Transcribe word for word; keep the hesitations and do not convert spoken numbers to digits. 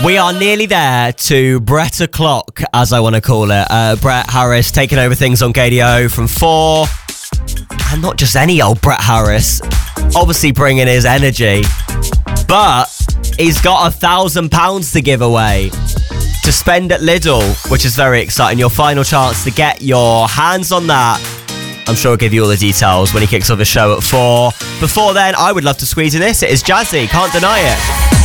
We are nearly there to Brett O'Clock, as I want to call it. Uh, Brett Harris taking over things on K D O from four. And not just any old Brett Harris. Obviously bringing his energy. But he's got a thousand pounds to give away to spend at Lidl, which is very exciting. Your final chance to get your hands on that. I'm sure I'll give you all the details when he kicks off the show at four. Before then, I would love to squeeze in this. It is Jazzy, can't deny it.